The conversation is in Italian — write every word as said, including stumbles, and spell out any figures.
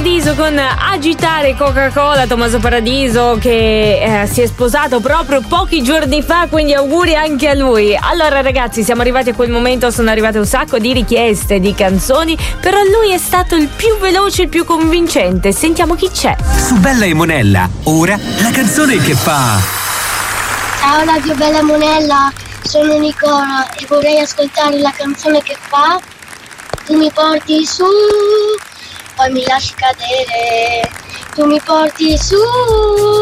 Paradiso con Agitare Coca-Cola. Tommaso Paradiso che eh, si è sposato proprio pochi giorni fa, quindi auguri anche a lui. Allora ragazzi, siamo arrivati a quel momento, sono arrivate un sacco di richieste di canzoni, però lui è stato il più veloce, il più convincente. Sentiamo chi c'è. Su Bella e Monella, ora la canzone che fa. Ciao Radio Bella e Monella, sono Nicola e vorrei ascoltare la canzone che fa Tu mi porti su, poi mi lasci cadere, tu mi porti su.